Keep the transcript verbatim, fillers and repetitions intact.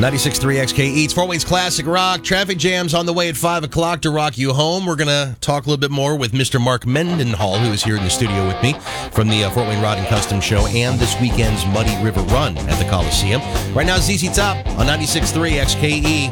ninety-six point three X K E. It's Fort Wayne's Classic Rock. Traffic jams on the way at five o'clock to rock you home. We're going to talk a little bit more with Mister Mark Mendenhall, who is here in the studio with me from the uh, Fort Wayne Rod and Custom Show and this weekend's Muddy River Run at the Coliseum. Right now, Z Z Top on ninety-six point three X K E.